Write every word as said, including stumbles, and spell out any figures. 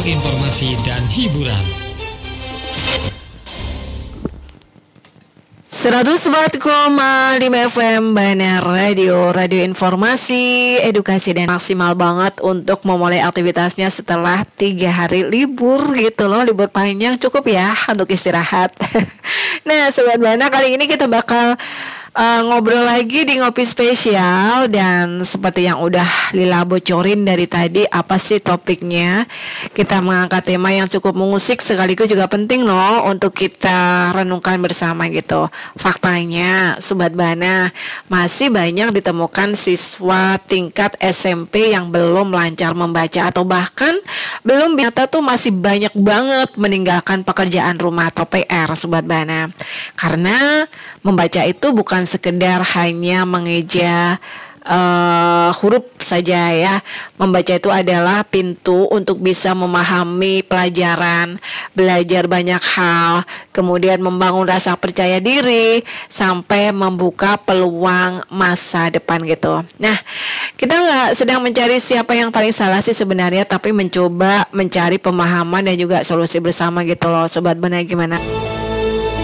informasi dan hiburan. seratus empat koma lima F M Bana Radio, radio informasi, edukasi dan maksimal banget untuk memulai aktivitasnya setelah tiga hari libur gitu loh, libur panjang cukup ya untuk istirahat. Nah Sobat Bana, kali ini kita bakal uh, ngobrol lagi di Ngopi Spesial. Dan seperti yang udah Lila bocorin dari tadi, apa sih topiknya? Kita mengangkat tema yang cukup mengusik sekaligus juga penting loh untuk kita renungkan bersama gitu. Faktanya Sobat Bana, masih banyak ditemukan siswa tingkat S M P yang belum lancar membaca, atau bahkan belum nyata tuh masih banyak banget meninggalkan pekerjaan rumah atau P R Sobat Bana. Karena membaca itu bukan sekedar hanya mengeja Uh, huruf saja ya. Membaca itu adalah pintu untuk bisa memahami pelajaran, belajar banyak hal, kemudian membangun rasa percaya diri, sampai membuka peluang masa depan gitu. Nah, kita nggak sedang mencari siapa yang paling salah sih sebenarnya, tapi mencoba mencari pemahaman dan juga solusi bersama gitu loh Sobat Bana. Gimana?